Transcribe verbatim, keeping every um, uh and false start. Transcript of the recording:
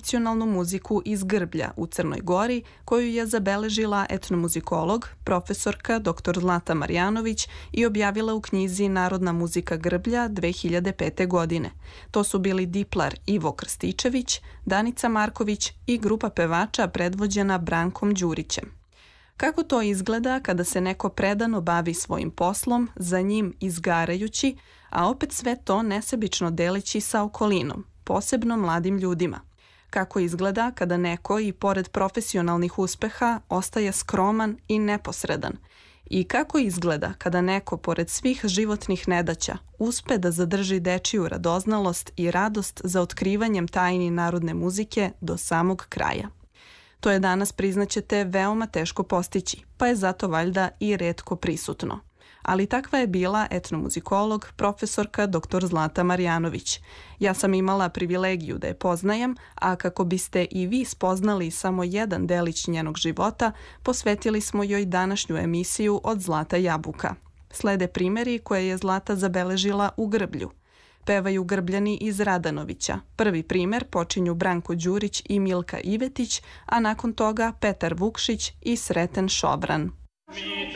tradicionalnu muziku iz Grblja u Crnoj Gori, koju je zabeležila etnomuzikolog, profesorka doktor Zlata Marjanović i objavila u knjizi Narodna muzika Grblja dve hiljade pete. godine. To su bili diplar Ivo Krstičević, Danica Marković i grupa pevača predvođena Brankom Đurićem. Kako to izgleda kada se neko predano bavi svojim poslom, za njim izgarajući, a opet sve to nesebično delići sa okolinom, posebno mladim ljudima? Kako izgleda kada neko i pored profesionalnih uspeha ostaje skroman i neposredan? I kako izgleda kada neko, pored svih životnih nedaća, uspe da zadrži dečiju radoznalost i radost za otkrivanjem tajni narodne muzike do samog kraja? To je danas, priznaćete, veoma teško postići, pa je zato valjda i retko prisutno. Ali takva je bila etnomuzikolog, profesorka doktor Zlata Marjanović. Ja sam imala privilegiju da je poznajem, a kako biste i vi spoznali samo jedan delić njenog života, posvetili smo joj današnju emisiju Od Zlata jabuka. Slede primeri koje je Zlata zabeležila u Grblju. Pevaju Grbljani iz Radanovića. Prvi primer počinju Branko Đurić i Milka Ivetić, a nakon toga Petar Vukšić i Sreten Šobran.